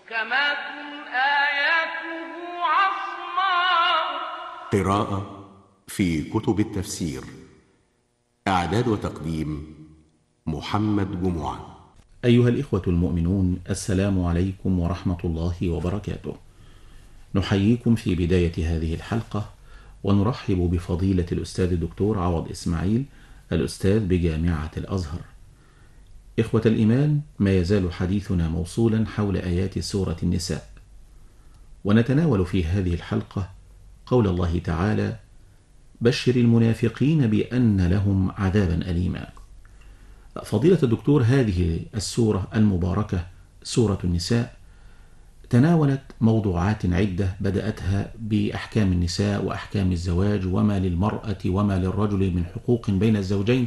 محكمات آياته عصماء. قراءة في كتب التفسير. إعداد وتقديم محمد جمعة. أيها الإخوة المؤمنون، السلام عليكم ورحمة الله وبركاته. نحييكم في بداية هذه الحلقة ونرحب بفضيلة الأستاذ الدكتور عوض إسماعيل، الأستاذ بجامعة الأزهر. إخوة الإيمان، ما يزال حديثنا موصولا حول آيات سورة النساء، ونتناول في هذه الحلقة قول الله تعالى: بشر المنافقين بأن لهم عذابا أليما. فضيلة الدكتور، هذه السورة المباركة سورة النساء تناولت موضوعات عدة، بدأتها بأحكام النساء وأحكام الزواج وما للمرأة وما للرجل من حقوق بين الزوجين،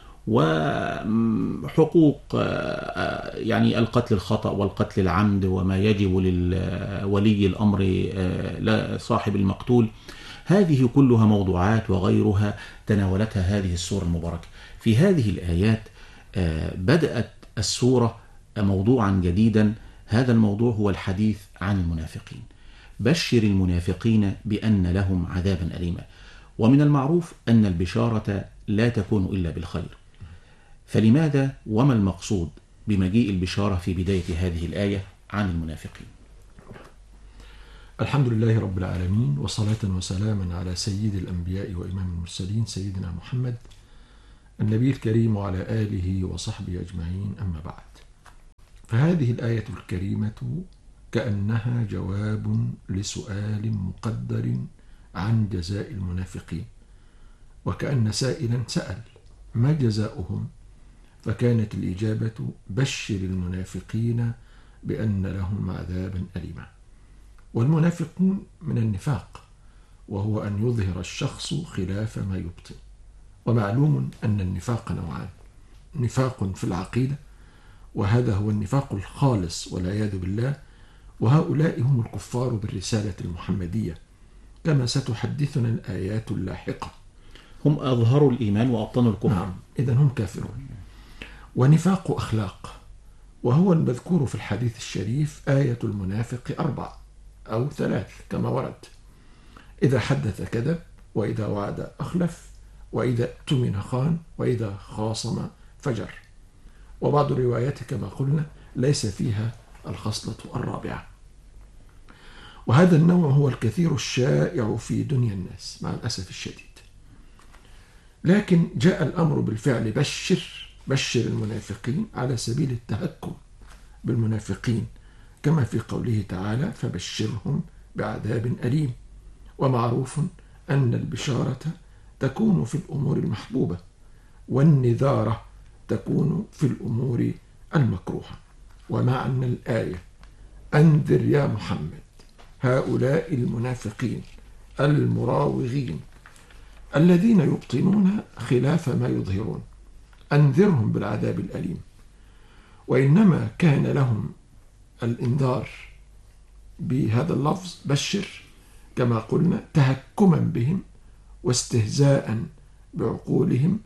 وحقوق يعني القتل الخطأ والقتل العمد، وما يجب لولي الأمر صاحب المقتول. هذه كلها موضوعات وغيرها تناولتها هذه السورة المباركة. في هذه الآيات بدأت السورة موضوعا جديدا، هذا الموضوع هو الحديث عن المنافقين. بشر المنافقين بأن لهم عذابا أليما. ومن المعروف أن البشارة لا تكون إلا بالخير، فلماذا وما المقصود بمجيء البشارة في بداية هذه الآية عن المنافقين؟ الحمد لله رب العالمين، وصلاة وسلاما على سيد الأنبياء وإمام المرسلين سيدنا محمد النبي الكريم وعلى آله وصحبه أجمعين، أما بعد. فهذه الآية الكريمة كأنها جواب لسؤال مقدر عن جزاء المنافقين، وكأن سائلا سأل: ما جزاؤهم؟ فكانت الإجابة: بشر المنافقين بأن لهم عذابا أليما. والمنافقون من النفاق، وهو أن يظهر الشخص خلاف ما يبطن. ومعلوم أن النفاق نوعان: نفاق في العقيدة، وهذا هو النفاق الخالص والعياذ بالله، وهؤلاء هم الكفار بالرسالة المحمدية، كما ستحدثنا الآيات اللاحقة. هم أظهروا الإيمان وأبطنوا الكفر. نعم، إذن هم كافرون. ونفاق أخلاق، وهو المذكور في الحديث الشريف: آية المنافق 4 أو 3 كما ورد: إذا حدث كذب، وإذا وعد أخلف، وإذا اؤتمن خان، وإذا خاصم فجر. وبعض الروايات كما قلنا ليس فيها الخصلة الرابعة. وهذا النوع هو الكثير الشائع في دنيا الناس مع الأسف الشديد. لكن جاء الأمر بالفعل: بشر المنافقين، على سبيل التهكم بالمنافقين، كما في قوله تعالى: فبشرهم بعذاب أليم. ومعروف أن البشارة تكون في الأمور المحبوبة، والنذارة تكون في الأمور المكروهة. ومعنى الآية: أنذر يا محمد هؤلاء المنافقين المراوغين الذين يبطنون خلاف ما يظهرون، أنذرهم بالعذاب الأليم. وإنما كان لهم الإنذار بهذا اللفظ بشر كما قلنا تهكما بهم واستهزاء بعقولهم،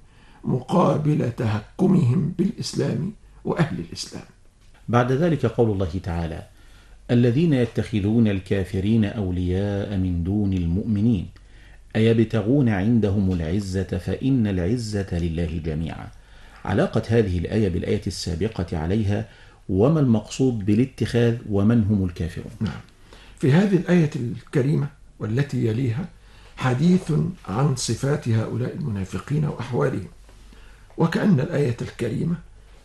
مقابل تهكمهم بالإسلام وأهل الإسلام. بعد ذلك قول الله تعالى: الذين يتخذون الكافرين أولياء من دون المؤمنين أيبتغون عندهم العزة فإن العزة لله جميعا. علاقة هذه الآية بالآية السابقة عليها، وما المقصود بالاتخاذ، ومن هم الكافرون؟ نعم، في هذه الآية الكريمة والتي يليها حديث عن صفات هؤلاء المنافقين وأحوالهم، وكأن الآية الكريمة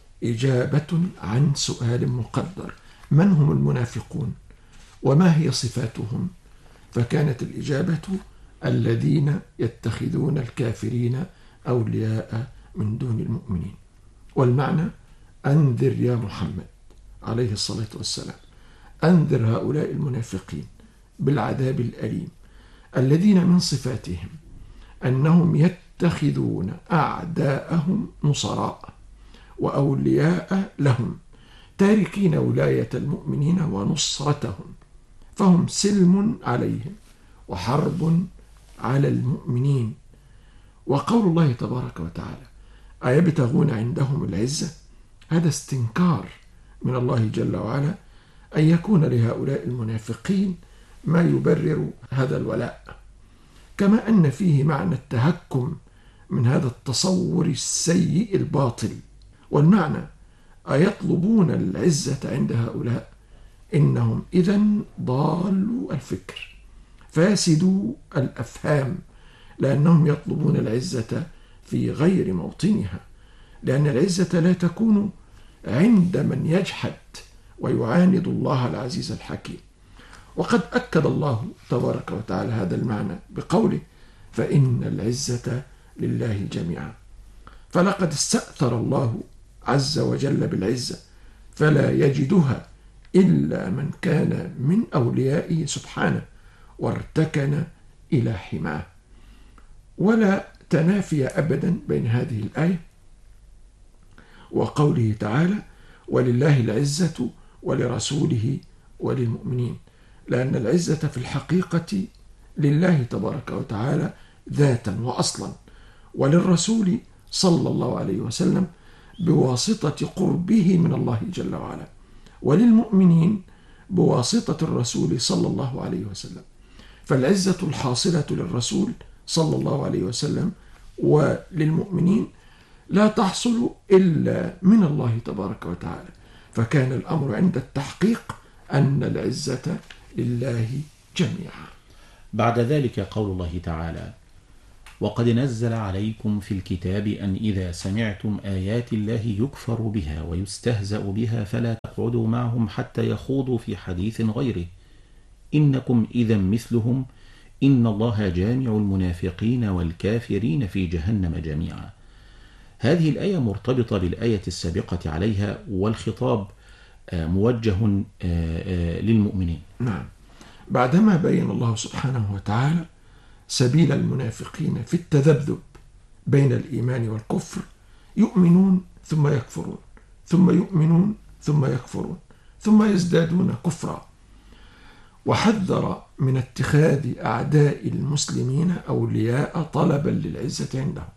إجابة عن سؤال مقدر: من هم المنافقون وما هي صفاتهم؟ فكانت الإجابة: الذين يتخذون الكافرين أولياء من دون المؤمنين. والمعنى: أنذر يا محمد عليه الصلاة والسلام، أنذر هؤلاء المنافقين بالعذاب الأليم، الذين من صفاتهم أنهم يتخذون أعداءهم نصراء وأولياء لهم، تاركين ولاية المؤمنين ونصرتهم، فهم سلم عليهم وحرب على المؤمنين. وقول الله تبارك وتعالى: أيبتغون عندهم العزة، هذا استنكار من الله جل وعلا أن يكون لهؤلاء المنافقين ما يبرر هذا الولاء، كما أن فيه معنى التهكم من هذا التصور السيء الباطل. والمعنى أيطلبون العزة عند هؤلاء؟ إنهم إذن ضالوا الفكر فاسدوا الأفهام، لأنهم يطلبون العزة في غير موطنها، لأن العزة لا تكون عند من يجحد ويعاند الله العزيز الحكيم. وقد أكد الله تبارك وتعالى هذا المعنى بقوله: فإن العزة لله جميعا. فلقد استأثر الله عز وجل بالعزة، فلا يجدها إلا من كان من أوليائه سبحانه وارتكن إلى حماه. ولا تنافي أبدا بين هذه الآية وقوله تعالى: ولله العزة ولرسوله وللمؤمنين، لأن العزة في الحقيقة لله تبارك وتعالى ذاتا وأصلا، وللرسول صلى الله عليه وسلم بواسطة قربه من الله جل وعلا، وللمؤمنين بواسطة الرسول صلى الله عليه وسلم. فالعزة الحاصلة للرسول صلى الله عليه وسلم وللمؤمنين لا تحصل إلا من الله تبارك وتعالى، فكان الأمر عند التحقيق أن العزة لله جميعا. بعد ذلك قول الله تعالى: وقد نزل عليكم في الكتاب أن إذا سمعتم آيات الله يكفر بها ويستهزأ بها فلا تقعدوا معهم حتى يخوضوا في حديث غيره إنكم إذا مثلهم إن الله جامع المنافقين والكافرين في جهنم جميعا. هذه الآية مرتبطة بالآية السابقة عليها، والخطاب موجه للمؤمنين. نعم، بعدما بين الله سبحانه وتعالى سبيل المنافقين في التذبذب بين الإيمان والكفر، يؤمنون ثم يكفرون، ثم يؤمنون ثم يكفرون، ثم يزدادون كفرا، وحذر من اتخاذ أعداء المسلمين أولياء طلبا للعزة عندهم،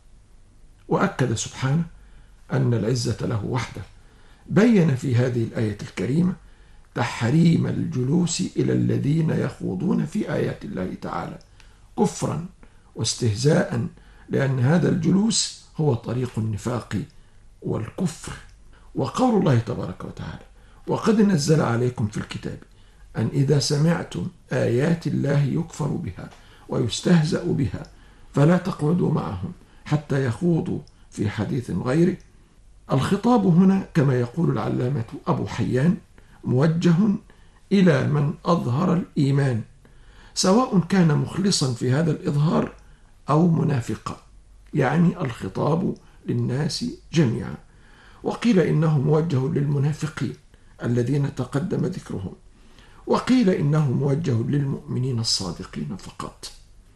وأكد سبحانه أن العزة له وحده. بين في هذه الآية الكريمة تحريم الجلوس إلى الذين يخوضون في آيات الله تعالى كفرا واستهزاء، لأن هذا الجلوس هو طريق النفاق والكفر. وقول الله تبارك وتعالى: وقد نزل عليكم في الكتاب أن إذا سمعتم آيات الله يكفر بها ويستهزأ بها فلا تقعدوا معهم حتى يخوضوا في حديث غيره. الخطاب هنا كما يقول العلامة أبو حيان موجه إلى من أظهر الإيمان، سواء كان مخلصا في هذا الإظهار أو منافقا، يعني الخطاب للناس جميعا. وقيل إنه موجه للمنافقين الذين تقدم ذكرهم، وقيل إنه موجه للمؤمنين الصادقين فقط.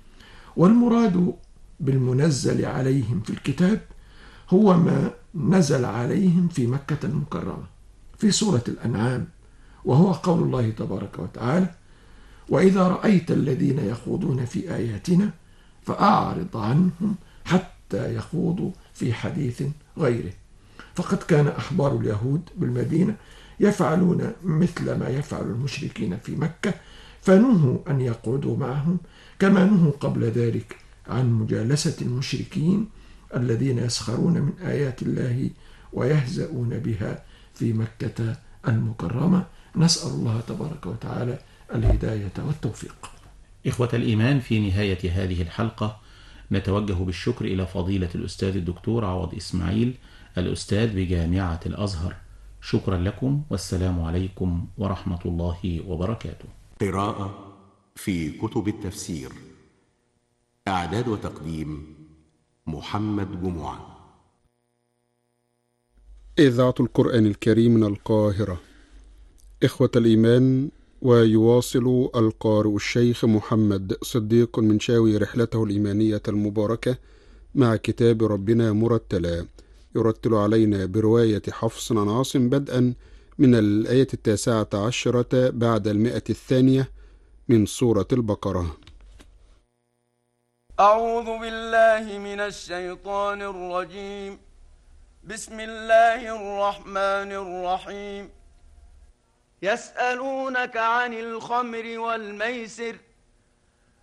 والمراد بالمنزل عليهم في الكتاب هو ما نزل عليهم في مكة المكرمة في سورة الأنعام، وهو قول الله تبارك وتعالى: وإذا رأيت الذين يخوضون في آياتنا فأعرض عنهم حتى يخوضوا في حديث غيره. فقد كان أحبار اليهود بالمدينة يفعلون مثل ما يفعل المشركين في مكة، فنهوا أن يقعدوا معهم، كما نهوا قبل ذلك عن مجالسة المشركين الذين يسخرون من آيات الله ويهزؤون بها في مكة المكرمة. نسأل الله تبارك وتعالى الهداية والتوفيق. إخوة الإيمان، في نهاية هذه الحلقة نتوجه بالشكر إلى فضيلة الأستاذ الدكتور عوض إسماعيل، الأستاذ بجامعة الأزهر. شكرا لكم، والسلام عليكم ورحمة الله وبركاته. قراءة في كتب التفسير. إعداد وتقديم محمد جمعة. إذاعة القرآن الكريم من القاهرة. إخوة الإيمان، ويواصل القارئ الشيخ محمد صديق المنشاوي رحلته الإيمانية المباركة مع كتاب ربنا مرتلا، يرتل علينا برواية حفص عن عاصم بدءا من الآية 19 بعد 100 من سورة البقرة. أعوذ بالله من الشيطان الرجيم. بسم الله الرحمن الرحيم. يسألونك عن الخمر والميسر